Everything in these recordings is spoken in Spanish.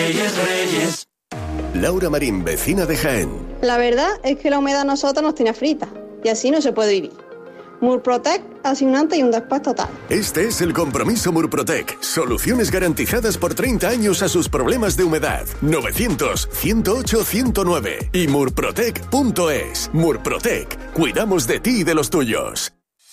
Reyes, Reyes. Laura Marín, vecina de Jaén. La verdad es que la humedad a nosotros nos tiene fritas y así no se puede vivir. Murprotec hace un antes y un después total. Este es el compromiso Murprotec. Soluciones garantizadas por 30 años a sus problemas de humedad. 900-108-109 y murprotec.es. Murprotec. Cuidamos de ti y de los tuyos.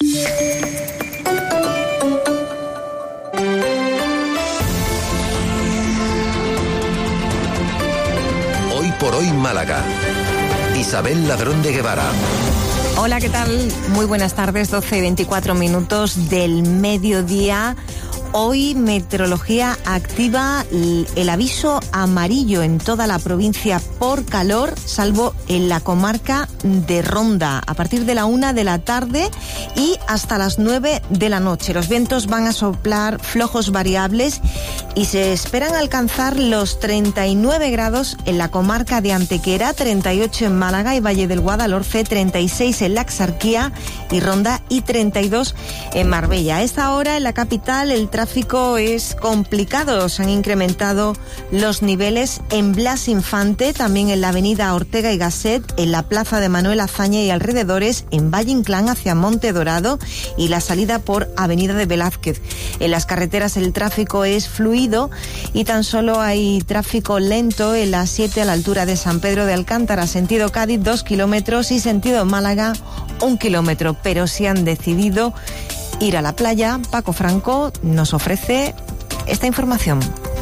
Hoy por hoy Málaga. Isabel Ladrón de Guevara. Hola, ¿qué tal? Muy buenas tardes, 12:24 minutos del mediodía. Hoy Meteorología activa el aviso amarillo en toda la provincia por calor, salvo en la comarca de Ronda, a partir de la 1 de la tarde y hasta las 9 de la noche. Los vientos van a soplar flojos variables y se esperan alcanzar los 39 grados en la comarca de Antequera, 38 en Málaga y Valle del Guadalhorce, 36 en la Axarquía y Ronda y 32 en Marbella. A esta hora en la capital el tráfico es complicado. Se han incrementado los niveles en Blas Infante, también en la avenida Ortega y Gasset, en la plaza de Manuel Azaña y alrededores, en Valle Inclán hacia Monte Dorado y la salida por avenida de Velázquez. En las carreteras el tráfico es fluido y tan solo hay tráfico lento en la 7 a la altura de San Pedro de Alcántara, sentido Cádiz 2 kilómetros y sentido Málaga 1 kilómetro, pero si han decidido ir a la playa, Paco Franco nos ofrece esta información.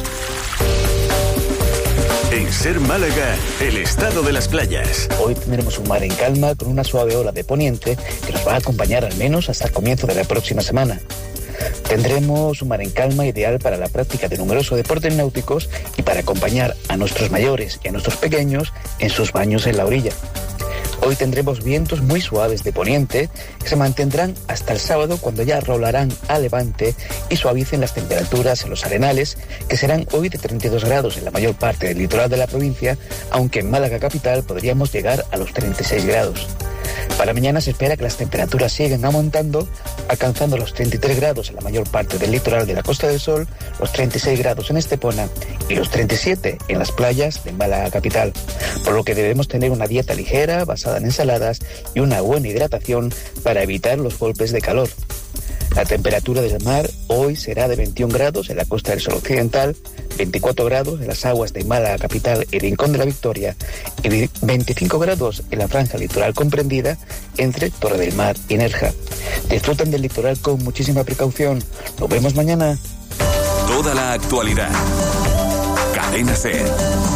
En Ser Málaga, el estado de las playas. Hoy tendremos un mar en calma con una suave ola de poniente que nos va a acompañar al menos hasta el comienzo de la próxima semana. Tendremos un mar en calma ideal para la práctica de numerosos deportes náuticos y para acompañar a nuestros mayores y a nuestros pequeños en sus baños en la orilla. Hoy tendremos vientos muy suaves de poniente que se mantendrán hasta el sábado, cuando ya rolarán a levante y suavicen las temperaturas en los arenales, que serán hoy de 32 grados en la mayor parte del litoral de la provincia, aunque en Málaga capital podríamos llegar a los 36 grados. Para mañana se espera que las temperaturas sigan aumentando, alcanzando los 33 grados en la mayor parte del litoral de la Costa del Sol, los 36 grados en Estepona y los 37 en las playas de Málaga capital, por lo que debemos tener una dieta ligera basada en ensaladas y una buena hidratación para evitar los golpes de calor. La temperatura del mar hoy será de 21 grados en la Costa del Sol occidental, 24 grados en las aguas de Málaga capital y Rincón de la Victoria y 25 grados en la franja litoral comprendida entre Torre del Mar y Nerja. Disfruten del litoral con muchísima precaución. Nos vemos mañana. Toda la actualidad. Cadena SER.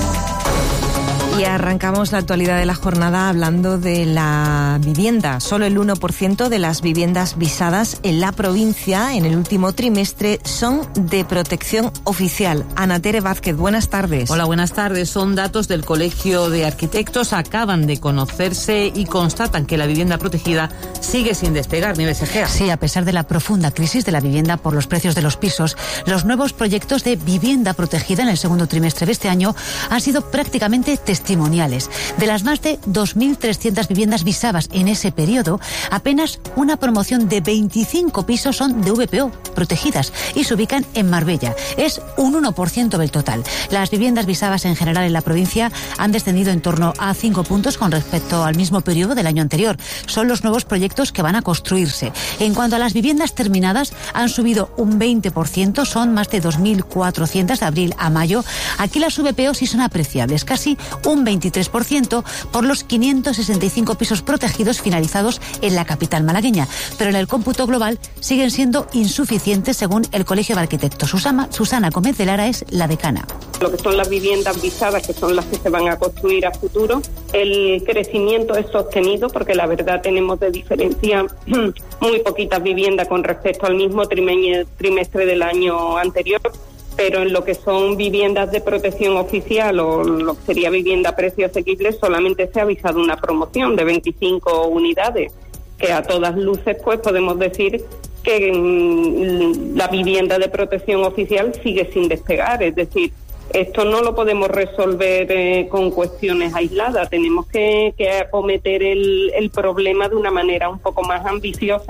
Y arrancamos la actualidad de la jornada hablando de la vivienda. Solo el 1% de las viviendas visadas en la provincia en el último trimestre son de protección oficial. Ana Tere Vázquez, buenas tardes. Hola, buenas tardes. Son datos del Colegio de Arquitectos. Acaban de conocerse y constatan que la vivienda protegida sigue sin despegar. Nieves Egea. Sí, a pesar de la profunda crisis de la vivienda por los precios de los pisos, los nuevos proyectos de vivienda protegida en el segundo trimestre de este año han sido prácticamente testimoniales. De las más de 2.300 viviendas visadas en ese periodo, apenas una promoción de 25 pisos son de VPO protegidas y se ubican en Marbella. Es un 1% del total. Las viviendas visadas en general en la provincia han descendido en torno a 5 puntos con respecto al mismo periodo del año anterior. Son los nuevos proyectos que van a construirse. En cuanto a las viviendas terminadas, han subido un 20%, son más de 2.400 de abril a mayo. Aquí las VPO sí son apreciables, casi un 23% por los 565 pisos protegidos finalizados en la capital malagueña. Pero en el cómputo global siguen siendo insuficientes según el Colegio de Arquitectos. Susana Gómez de Lara es la decana. Lo que son las viviendas visadas, que son las que se van a construir a futuro, el crecimiento es sostenido porque la verdad tenemos de diferencia muy poquitas viviendas con respecto al mismo trimestre del año anterior. Pero en lo que son viviendas de protección oficial o lo que sería vivienda a precio asequible, solamente se ha avisado una promoción de 25 unidades, que a todas luces pues podemos decir que la vivienda de protección oficial sigue sin despegar. Es decir, esto no lo podemos resolver con cuestiones aisladas, tenemos que acometer el problema de una manera un poco más ambiciosa, ¿no?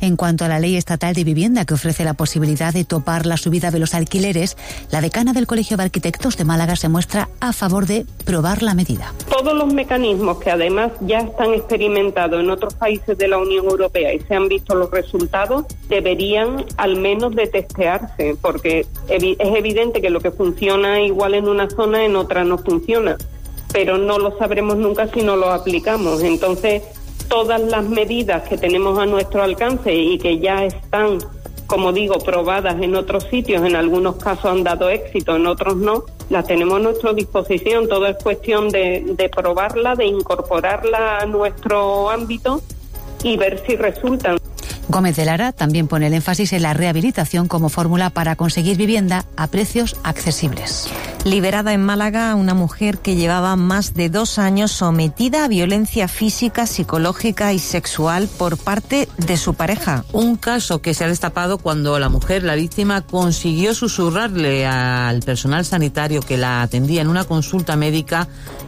En cuanto a la ley estatal de vivienda, que ofrece la posibilidad de topar la subida de los alquileres, la decana del Colegio de Arquitectos de Málaga se muestra a favor de probar la medida. Todos los mecanismos que además ya están experimentados en otros países de la Unión Europea y se han visto los resultados, deberían al menos de testearse, porque es evidente que lo que funciona igual en una zona, en otra no funciona, pero no lo sabremos nunca si no lo aplicamos. Entonces, todas las medidas que tenemos a nuestro alcance y que ya están, como digo, probadas en otros sitios, en algunos casos han dado éxito, en otros no, las tenemos a nuestra disposición. Todo es cuestión de probarla, de incorporarla a nuestro ámbito y ver si resultan. Gómez de Lara también pone el énfasis en la rehabilitación como fórmula para conseguir vivienda a precios accesibles. Liberada en Málaga una mujer que llevaba más de 2 años sometida a violencia física, psicológica y sexual por parte de su pareja. Un caso que se ha destapado cuando la mujer, la víctima, consiguió susurrarle al personal sanitario que la atendía en una consulta médica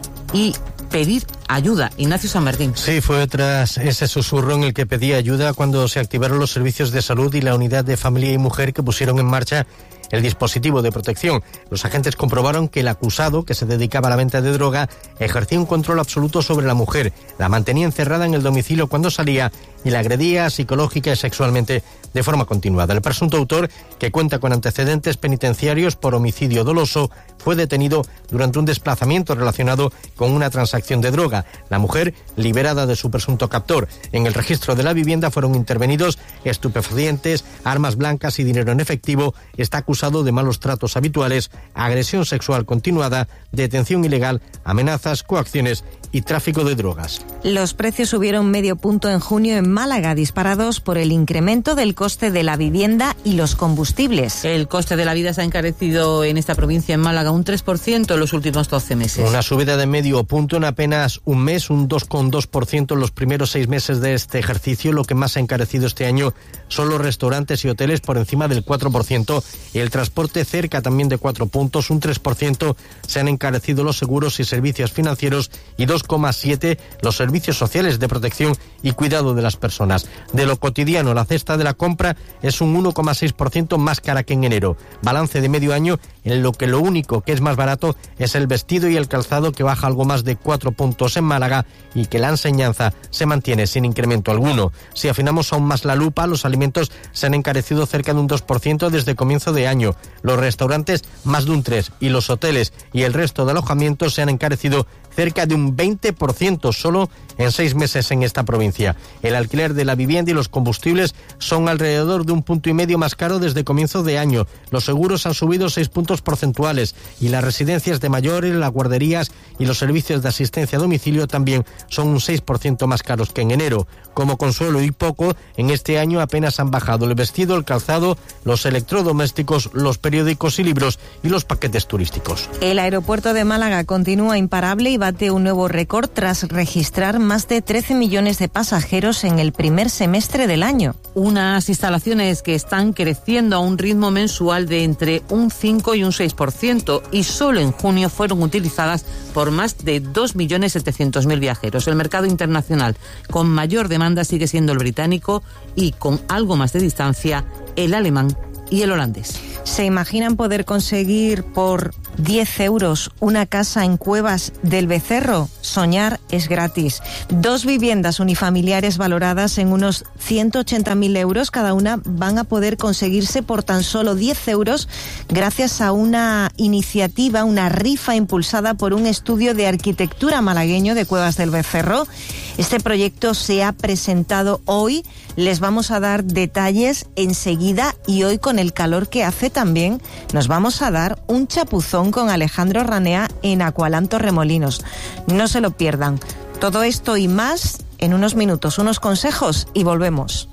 y pedir ayuda. Ignacio San Martín. Sí, fue tras ese susurro en el que pedía ayuda cuando se activaron los servicios de salud y la unidad de familia y mujer que pusieron en marcha el dispositivo de protección. Los agentes comprobaron que el acusado, que se dedicaba a la venta de droga, ejercía un control absoluto sobre la mujer, la mantenía encerrada en el domicilio cuando salía y la agredía psicológica y sexualmente de forma continuada. El presunto autor, que cuenta con antecedentes penitenciarios por homicidio doloso, fue detenido durante un desplazamiento relacionado con una transacción de droga. La mujer, liberada de su presunto captor. En el registro de la vivienda fueron intervenidos estupefacientes, armas blancas y dinero en efectivo. Está acusado de malos tratos habituales, agresión sexual continuada, detención ilegal, amenazas, coacciones y tráfico de drogas. Los precios subieron medio punto en junio en Málaga, disparados por el incremento del coste de la vivienda y los combustibles. El coste de la vida se ha encarecido en esta provincia, en Málaga, un 3% en los últimos 12 meses. Una subida de medio punto en apenas un mes, un 2,2% en los primeros 6 meses de este ejercicio. Lo que más ha encarecido este año son los restaurantes y hoteles, por encima del 4%, y el transporte cerca también de 4 puntos, un 3% se han encarecido los seguros y servicios financieros y 2,7% los servicios sociales de protección y cuidado de las personas. De lo cotidiano, la cesta de la compra es un 1,6% más cara que en enero. Balance de medio año en lo que lo único que es más barato es el vestido y el calzado, que baja algo más de 4 puntos en Málaga, y que la enseñanza se mantiene sin incremento alguno. Si afinamos aún más la lupa, los alimentos se han encarecido cerca de un 2% desde comienzo de año. Los restaurantes más de un 3%, y los hoteles y el resto de alojamientos se han encarecido cerca de un 20% solo en 6 meses en esta provincia. El alquiler de la vivienda y los combustibles son alrededor de 1,5 puntos más caro desde comienzo de año. Los seguros han subido 6 puntos porcentuales y las residencias de mayores, las guarderías y los servicios de asistencia a domicilio también son un 6% más caros que en enero. Como consuelo y poco, en este año apenas han bajado el vestido, el calzado, los electrodomésticos, los periódicos y libros y los paquetes turísticos. El aeropuerto de Málaga continúa imparable y bate un nuevo récord tras registrar más de 13 millones de pasajeros en el primer semestre del año. Unas instalaciones que están creciendo a un ritmo mensual de entre un 5 y un 6%, y solo en junio fueron utilizadas por más de 2.700.000 viajeros. El mercado internacional con mayor demanda sigue siendo el británico y, con algo más de distancia, el alemán y el holandés. ¿Se imaginan poder conseguir por 10 euros una casa en Cuevas del Becerro? Soñar es gratis. 2 viviendas unifamiliares valoradas en unos 180.000 euros cada una van a poder conseguirse por tan solo 10 euros gracias a una iniciativa, una rifa impulsada por un estudio de arquitectura malagueño de Cuevas del Becerro. Este proyecto se ha presentado hoy. Les vamos a dar detalles enseguida, y hoy, con el calor que hace, también nos vamos a dar un chapuzón con Alejandro Ranea en Aqualand Torremolinos. No se lo pierdan. Todo esto y más en unos minutos, unos consejos y volvemos.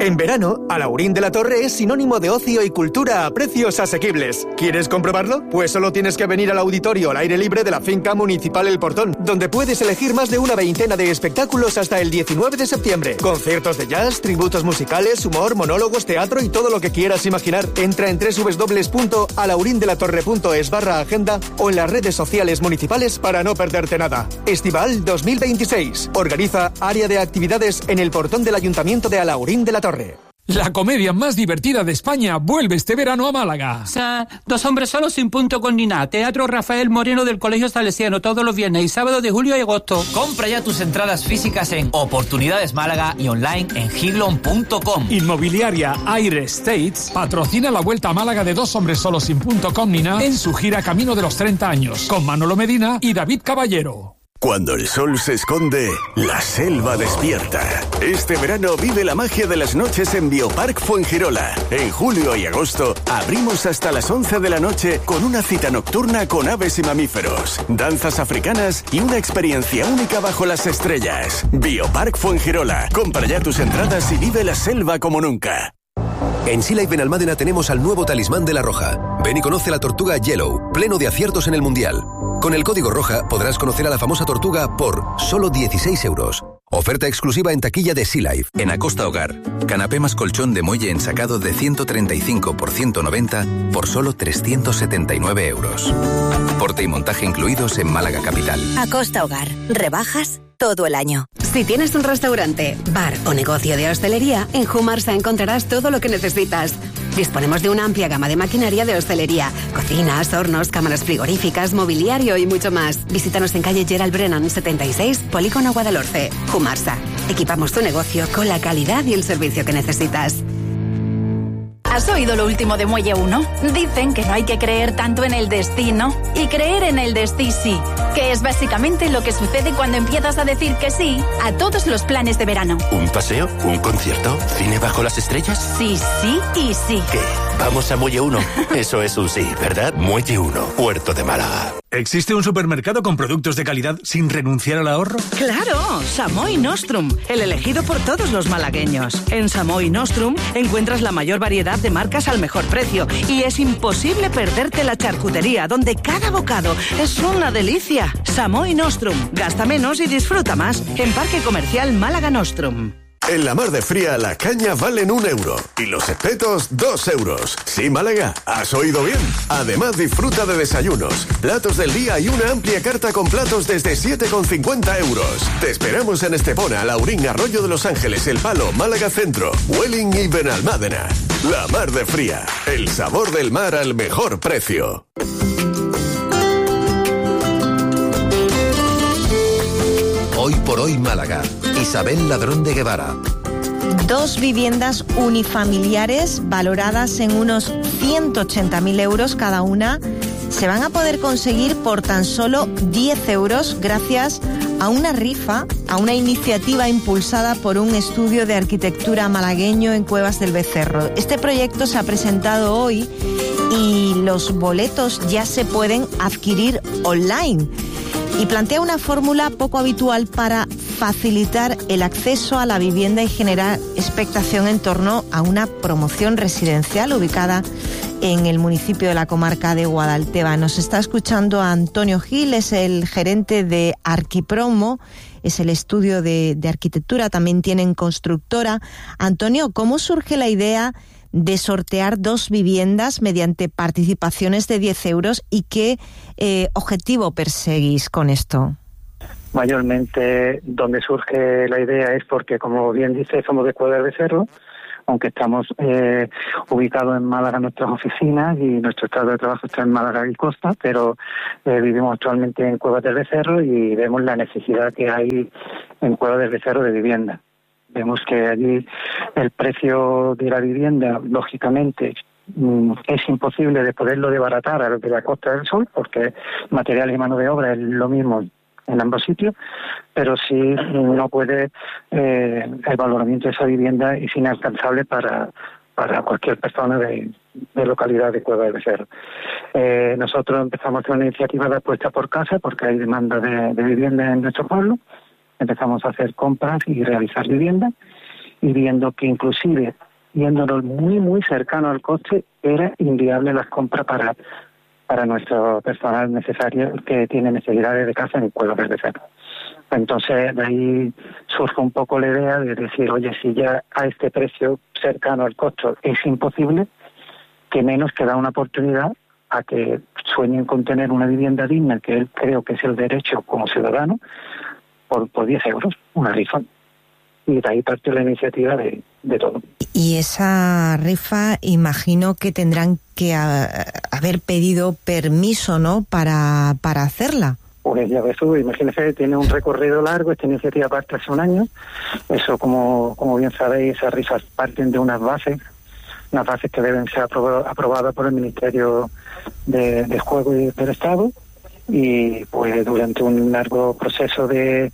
En verano, Alaurín de la Torre es sinónimo de ocio y cultura a precios asequibles. ¿Quieres comprobarlo? Pues solo tienes que venir al auditorio al aire libre de la Finca Municipal El Portón, donde puedes elegir más de una veintena de espectáculos hasta el 19 de septiembre. Conciertos de jazz, tributos musicales, humor, monólogos, teatro y todo lo que quieras imaginar. Entra en www.alaurindeLatorre.es/agenda o en las redes sociales municipales para no perderte nada. Estival 2026. Organiza Área de Actividades en El Portón del Ayuntamiento de Alaurín de la Torre. La comedia más divertida de España vuelve este verano a Málaga. Dos hombres solos sin punto con ni nada. Teatro Rafael Moreno del Colegio Salesiano todos los viernes y sábados de julio y agosto. Compra ya tus entradas físicas en Oportunidades Málaga y online en giglon.com. Inmobiliaria Aire Estates patrocina la vuelta a Málaga de Dos hombres solos sin punto con ni nada en su gira Camino de los 30 años con Manolo Medina y David Caballero. Cuando el sol se esconde, la selva despierta. Este verano vive la magia de las noches en Biopark Fuengirola. En julio y agosto abrimos hasta las 11 de la noche con una cita nocturna con aves y mamíferos, danzas africanas y una experiencia única bajo las estrellas. Biopark Fuengirola. Compra ya tus entradas y vive la selva como nunca. En Sea Life Benalmádena tenemos al nuevo talismán de la Roja. Ven y conoce la tortuga Yellow, pleno de aciertos en el Mundial. Con el código ROJA podrás conocer a la famosa tortuga por solo 16 euros. Oferta exclusiva en taquilla de Sea Life. En Acosta Hogar, canapé más colchón de muelle ensacado de 135 por 190 por solo 379 euros. Porte y montaje incluidos en Málaga Capital. Acosta Hogar. Rebajas todo el año. Si tienes un restaurante, bar o negocio de hostelería, en Humarsa encontrarás todo lo que necesitas. Disponemos de una amplia gama de maquinaria de hostelería, cocinas, hornos, cámaras frigoríficas, mobiliario y mucho más. Visítanos en calle Gerald Brennan 76, Polígono Guadalhorce. Humarsa. Equipamos tu negocio con la calidad y el servicio que necesitas. ¿Has oído lo último de Muelle 1? Dicen que no hay que creer tanto en el destino y creer en el destí sí, que es básicamente lo que sucede cuando empiezas a decir que sí a todos los planes de verano. ¿Un paseo? ¿Un concierto? ¿Cine bajo las estrellas? Sí, sí y sí. ¿Qué? Vamos a Muelle 1. Eso es un sí, ¿verdad? Muelle 1, Puerto de Málaga. ¿Existe un supermercado con productos de calidad sin renunciar al ahorro? ¡Claro! Samoy Nostrum, el elegido por todos los malagueños. En Samoy Nostrum encuentras la mayor variedad de marcas al mejor precio y es imposible perderte la charcutería, donde cada bocado es una delicia. Samoy Nostrum. Gasta menos y disfruta más. En Parque Comercial Málaga Nostrum. En la Mar de Fría la caña valen 1 euro y los espetos 2 euros. Sí, Málaga, has oído bien. Además disfruta de desayunos, platos del día y una amplia carta con platos desde 7,50 euros. Te esperamos en Estepona, Laurín, Arroyo de los Ángeles, El Palo, Málaga Centro, Welling y Benalmádena. La Mar de Fría, el sabor del mar al mejor precio. Hoy por hoy Málaga. Isabel Ladrón de Guevara. 2 viviendas unifamiliares valoradas en unos 180.000 euros cada una se van a poder conseguir por tan solo 10 euros gracias a una rifa, a una iniciativa impulsada por un estudio de arquitectura malagueño en Cuevas del Becerro. Este proyecto se ha presentado hoy y los boletos ya se pueden adquirir online. Y plantea una fórmula poco habitual para facilitar el acceso a la vivienda y generar expectación en torno a una promoción residencial ubicada en el municipio de la comarca de Guadalteba. Nos está escuchando Antonio Gil, es el gerente de Arquipromo, es el estudio de arquitectura, también tienen constructora. Antonio, ¿cómo surge la idea de sortear 2 viviendas mediante participaciones de 10 euros y qué objetivo perseguís con esto? Mayormente donde surge la idea es porque, como bien dice, somos de Cuevas del Becerro, aunque estamos ubicados en Málaga nuestras oficinas y nuestro estado de trabajo está en Málaga y Costa, pero vivimos actualmente en Cuevas del Becerro y vemos la necesidad que hay en Cuevas del Becerro de vivienda. Vemos que allí el precio de la vivienda, lógicamente, es imposible de poderlo desbaratar a lo de la Costa del Sol, porque materiales y mano de obra es lo mismo en ambos sitios, pero sí no puede el valoramiento de esa vivienda es inalcanzable para cualquier persona de localidad de Cuevas del Becerro. Nosotros empezamos con una iniciativa de apuesta por casa, porque hay demanda de vivienda en nuestro pueblo. Empezamos a hacer compras y realizar viviendas y viendo que inclusive yéndonos muy, muy cercano al coste, era inviable las compras para nuestro personal necesario que tiene necesidades de casa en Cueva del Becerro. Entonces, de ahí surge un poco la idea de decir, oye, si ya a este precio cercano al costo es imposible, que menos que da una oportunidad a que sueñen con tener una vivienda digna, que él creo que es el derecho como ciudadano, por 10 euros, una rifa. Y de ahí partió la iniciativa de todo. Y esa rifa, imagino que tendrán que haber pedido permiso, ¿no?, para hacerla. Pues ya ves tú, imagínese, tiene un recorrido largo, esta iniciativa parte hace un año. Eso, como bien sabéis, esas rifas parten de unas bases que deben ser aprobadas por el Ministerio de Juego y del Estado, y pues durante un largo proceso de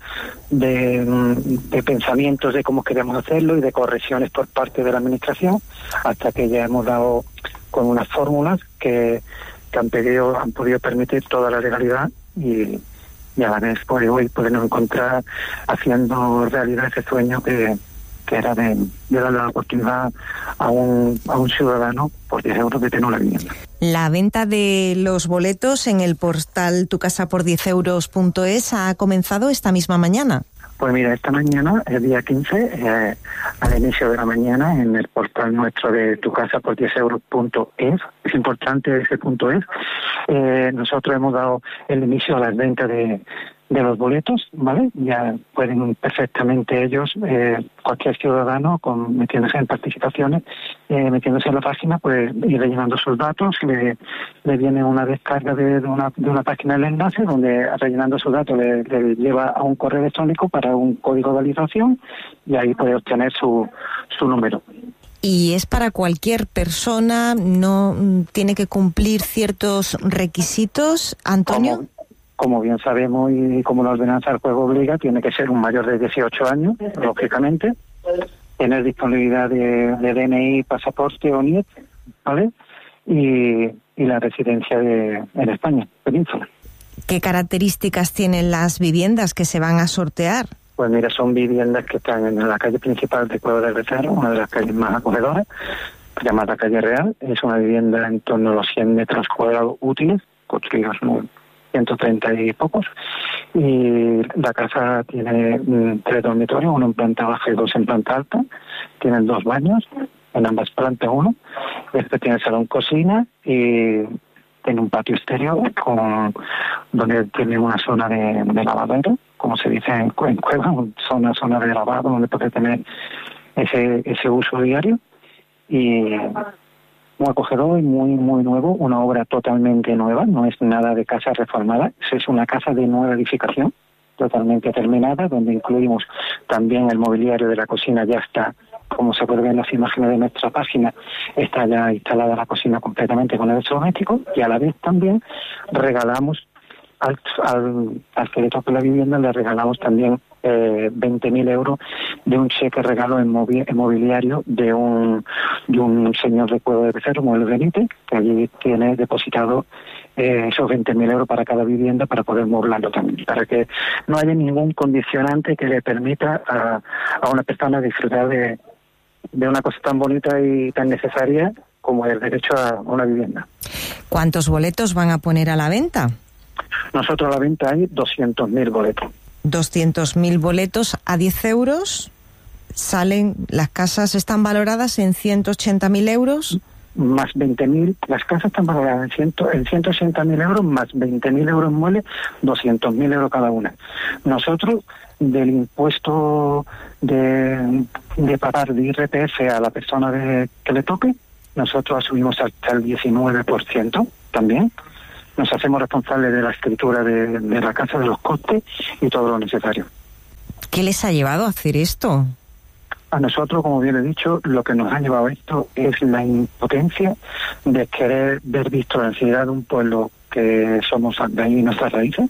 pensamientos de cómo queremos hacerlo y de correcciones por parte de la Administración, hasta que ya hemos dado con unas fórmulas que han podido permitir toda la legalidad y a la vez pues hoy podemos encontrar haciendo realidad ese sueño que era de darle la oportunidad a un ciudadano por 10 euros de tener una vivienda. La venta de los boletos en el portal tucasapor10euros.es ha comenzado esta misma mañana. Pues mira, esta mañana, el día 15, al inicio de la mañana, en el portal nuestro de tucasapor10euros.es, es importante ese punto es, nosotros hemos dado el inicio a las ventas de los boletos, ¿vale? Ya pueden perfectamente ellos, cualquier ciudadano, metiéndose en participaciones, metiéndose en la página, pues ir rellenando sus datos, le viene una descarga de una página del enlace, donde rellenando sus datos le lleva a un correo electrónico para un código de validación, y ahí puede obtener su número. ¿Y es para cualquier persona? ¿No tiene que cumplir ciertos requisitos, Antonio? Como bien sabemos y como la ordenanza del juego obliga, tiene que ser un mayor de 18 años, lógicamente, tener disponibilidad de DNI, pasaporte o NIE, ¿vale? Y la residencia en España, Península. ¿Qué características tienen las viviendas que se van a sortear? Pues mira, son viviendas que están en la calle principal de Cueva del Becerro, una de las calles más acogedoras, llamada Calle Real. Es una vivienda en torno a los 100 metros cuadrados útiles, construidos 130 y pocos, y la casa tiene 3 dormitorios, uno en planta baja y 2 en planta alta, tienen 2 baños, en ambas plantas uno, después tiene salón cocina y tiene un patio exterior donde tiene una zona de lavadero, como se dice en Cueva, zona de lavado donde puede tener ese uso diario, y muy acogedor y muy, muy nuevo, una obra totalmente nueva, no es nada de casa reformada, es una casa de nueva edificación, totalmente terminada, donde incluimos también el mobiliario de la cocina, ya está, como se puede ver en las imágenes de nuestra página, está ya instalada la cocina completamente con electrodomésticos, y a la vez también regalamos al que le toque la vivienda, le regalamos también 20.000 euros de un cheque regalo en mobiliario de un señor de Cueva del Becerro, Manuel Benítez, que allí tiene depositado esos 20.000 euros para cada vivienda para poder moblarlo también, para que no haya ningún condicionante que le permita a una persona disfrutar de una cosa tan bonita y tan necesaria como el derecho a una vivienda. ¿Cuántos boletos van a poner a la venta? Nosotros a la venta hay 200.000 boletos. 200.000 boletos a 10 euros. Las casas están valoradas en 180.000 euros. Más 20.000, las casas están valoradas en 180.000 euros, más 20.000 euros en muebles, 200.000 euros cada una. Nosotros, del impuesto de pagar de IRPF a la persona que le toque, nosotros asumimos hasta el 19% también. Nos hacemos responsables de la escritura de la casa, de los costes y todo lo necesario. ¿Qué les ha llevado a hacer esto? A nosotros, como bien he dicho, lo que nos ha llevado a esto es la impotencia de querer ver visto la necesidad de un pueblo que somos de ahí nuestras raíces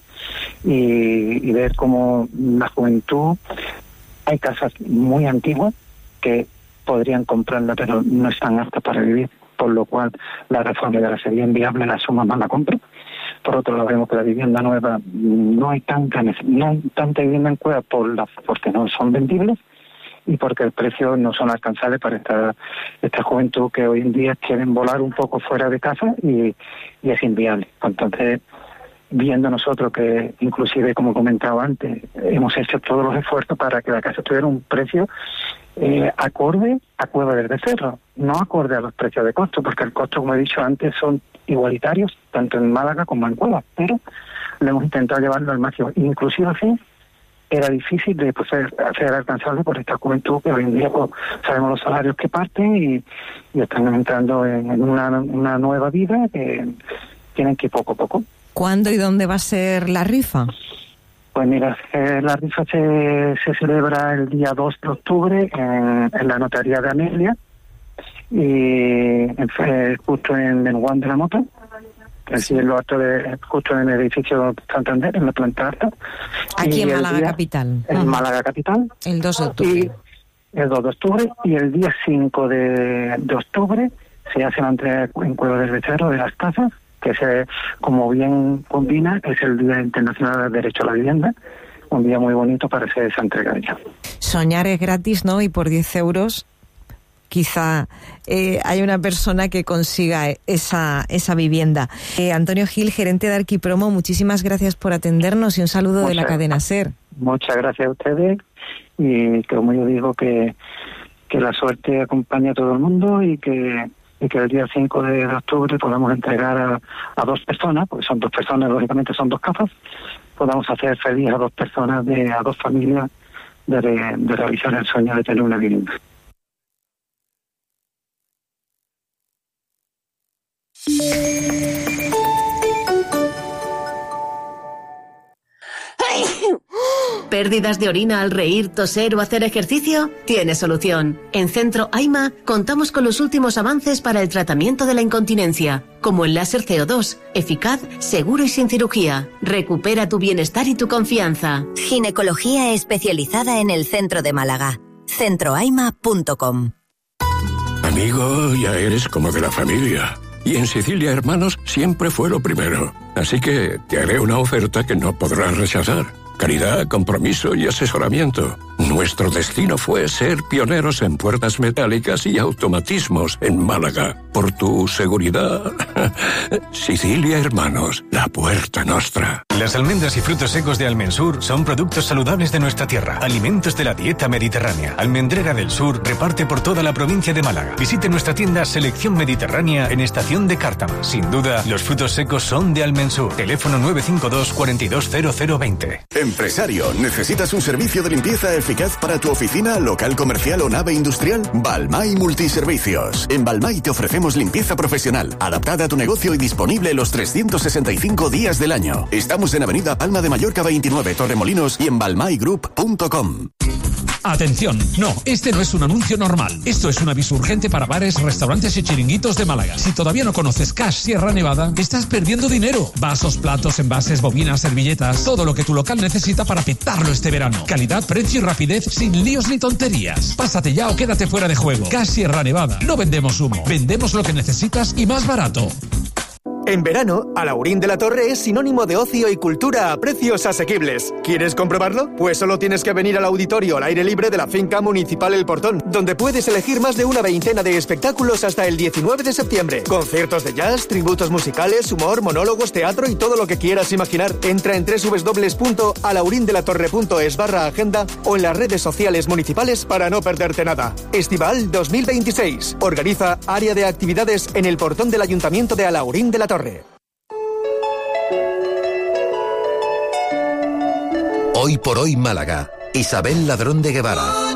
y ver cómo la juventud, hay casas muy antiguas que podrían comprarla pero no están aptas para vivir, por lo cual la reforma ya sería inviable, la suma más la compra. Por otro lado, vemos que la vivienda nueva no hay tanta vivienda en Cueva porque no son vendibles, y porque el precio no son alcanzables para esta juventud que hoy en día quieren volar un poco fuera de casa y es inviable. Entonces, viendo nosotros que, inclusive, como comentaba antes, hemos hecho todos los esfuerzos para que la casa tuviera un precio acorde a Cueva del Becerro, no acorde a los precios de costo, porque el costo, como he dicho antes, son igualitarios, tanto en Málaga como en Cueva, pero lo hemos intentado llevarlo al máximo. Inclusive así, era difícil de hacer alcanzable por esta juventud que hoy en día pues, sabemos los salarios que parten y están entrando en una nueva vida que tienen que ir poco a poco. ¿Cuándo y dónde va a ser la rifa? Pues mira, la rifa se celebra el día 2 de octubre en la notaría de Amelia y justo en el Juan de la Mota, así en lo alto justo en el edificio Santander, en la planta alta. Aquí en Málaga capital. En Málaga capital. El 2 de octubre. Y el 2 de octubre y el día 5 de octubre se hace la entrega en Cueva del Becerro de las casas, que como bien combina, es el Día Internacional del Derecho a la Vivienda, un día muy bonito para hacer esa entrega de ella. Soñar es gratis, ¿no? Y por 10 euros quizá hay una persona que consiga esa vivienda. Antonio Gil, gerente de Arquipromo, muchísimas gracias por atendernos y un saludo de la cadena SER. Muchas gracias a ustedes y como yo digo que la suerte acompañe a todo el mundo y que el día 5 de octubre podamos entregar a 2 personas, porque son 2 personas, lógicamente son 2 casas, podamos hacer feliz a 2 personas, a 2 familias de realizar el sueño de tener una vivienda. ¿Pérdidas de orina al reír, toser o hacer ejercicio? Tiene solución. En Centro AIMA contamos con los últimos avances para el tratamiento de la incontinencia, como el láser CO2, eficaz, seguro y sin cirugía. Recupera tu bienestar y tu confianza. Ginecología especializada en el centro de Málaga. centroaima.com. Amigo, ya eres como de la familia. Y en Sicilia Hermanos siempre fue lo primero. Así que te haré una oferta que no podrás rechazar. Calidad, compromiso y asesoramiento. Nuestro destino fue ser pioneros en puertas metálicas y automatismos en Málaga. Por tu seguridad. Sicilia Hermanos, la puerta nostra. Las almendras y frutos secos de Almensur son productos saludables de nuestra tierra. Alimentos de la dieta mediterránea. Almendrera del Sur reparte por toda la provincia de Málaga. Visite nuestra tienda Selección Mediterránea en Estación de Cártama. Sin duda, los frutos secos son de Almensur. Teléfono 952 420020. Empresario, ¿necesitas un servicio de limpieza eficaz para tu oficina, local comercial o nave industrial? Balmay Multiservicios. En Balmay te ofrecemos limpieza profesional, adaptada a tu negocio y disponible los 365 días del año. Estamos en Avenida Palma de Mallorca 29, Torremolinos y en balmaygroup.com. Atención, no, este no es un anuncio normal. Esto es un aviso urgente para bares, restaurantes y chiringuitos de Málaga. Si todavía no conoces Cash Sierra Nevada, estás perdiendo dinero. Vasos, platos, envases, bobinas, servilletas, todo lo que tu local necesita para petarlo este verano. Calidad, precio y rapidez sin líos ni tonterías. Pásate ya o quédate fuera de juego. Cash Sierra Nevada. No vendemos humo, vendemos lo que necesitas y más barato. En verano, Alaurín de la Torre es sinónimo de ocio y cultura a precios asequibles. ¿Quieres comprobarlo? Pues solo tienes que venir al auditorio al aire libre de la Finca Municipal El Portón, donde puedes elegir más de una veintena de espectáculos hasta el 19 de septiembre. Conciertos de jazz, tributos musicales, humor, monólogos, teatro y todo lo que quieras imaginar. Entra en www.alaurindelatorre.es/agenda o en las redes sociales municipales para no perderte nada. Estival 2026. Organiza Área de Actividades en El Portón del Ayuntamiento de Alaurín de la Torre. Hoy por hoy Málaga. Isabel Ladrón de Guevara.